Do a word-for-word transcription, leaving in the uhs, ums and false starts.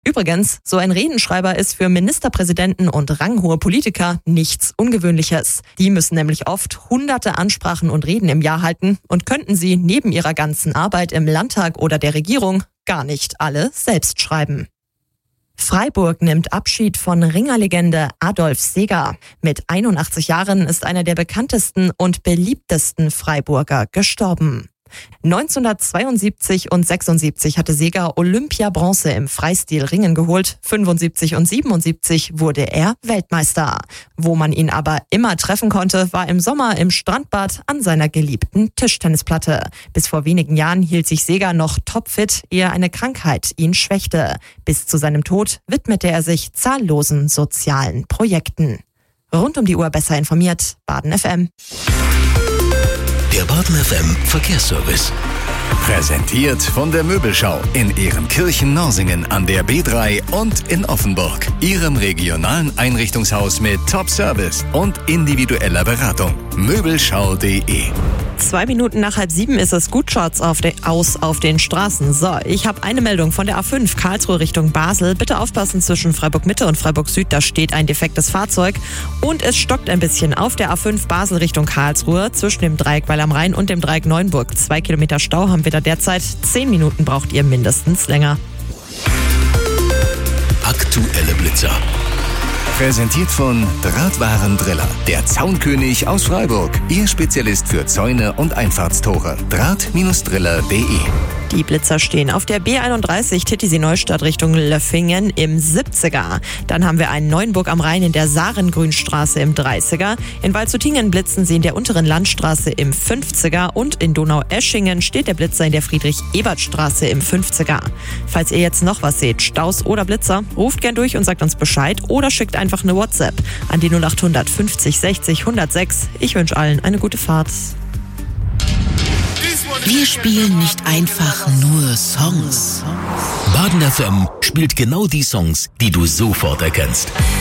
Übrigens, so ein Redenschreiber ist für Ministerpräsidenten und ranghohe Politiker nichts Ungewöhnliches. Die müssen nämlich oft hunderte Ansprachen und Reden im Jahr halten und könnten sie neben ihrer ganzen Arbeit im Landtag oder der Regierung gar nicht alle selbst schreiben. Freiburg nimmt Abschied von Ringerlegende Adolf Seeger. Mit einundachtzig Jahren ist einer der bekanntesten und beliebtesten Freiburger gestorben. neunzehnhundertzweiundsiebzig und sechsundsiebzig hatte Seeger Olympia-Bronze im Freistil-Ringen geholt. fünfundsiebzig und siebenundsiebzig wurde er Weltmeister. Wo man ihn aber immer treffen konnte, war im Sommer im Strandbad an seiner geliebten Tischtennisplatte. Bis vor wenigen Jahren hielt sich Seeger noch topfit, ehe eine Krankheit ihn schwächte. Bis zu seinem Tod widmete er sich zahllosen sozialen Projekten. Rund um die Uhr besser informiert, Baden F M. Der Baden F M Verkehrsservice. Präsentiert von der Möbelschau in Ehrenkirchen-Norsingen an der B drei und in Offenburg. Ihrem regionalen Einrichtungshaus mit Top-Service und individueller Beratung. Möbelschau punkt de. Zwei Minuten nach halb sieben ist es. Gut schaut's auf de- aus auf den Straßen. So, ich habe eine Meldung von der A fünf Karlsruhe Richtung Basel. Bitte aufpassen, zwischen Freiburg Mitte und Freiburg Süd, da steht ein defektes Fahrzeug. Und es stockt ein bisschen auf der A fünf Basel Richtung Karlsruhe zwischen dem Dreieck Weil am Rhein und dem Dreieck Neuenburg. Zwei Kilometer Stau haben wir da derzeit. Zehn Minuten braucht ihr mindestens länger. Aktuelle Blitzer. Präsentiert von Drahtwarendriller, der Zaunkönig aus Freiburg. Ihr Spezialist für Zäune und Einfahrtstore. Draht Driller punkt de. Die Blitzer stehen auf der B einunddreißig Titisee-Neustadt Richtung Löffingen im siebziger. Dann haben wir einen Neuenburg am Rhein in der Sarengrünstraße im dreißiger. In Waldshutingen blitzen sie in der unteren Landstraße im fünfziger. Und in Donaueschingen steht der Blitzer in der Friedrich-Ebert-Straße im fünfziger. Falls ihr jetzt noch was seht, Staus oder Blitzer, ruft gern durch und sagt uns Bescheid oder schickt einfach eine WhatsApp an die null acht hundert fünfzig sechzig hundertsechs. Ich wünsche allen eine gute Fahrt. Wir spielen nicht einfach nur Songs. Baden F M spielt genau die Songs, die du sofort erkennst.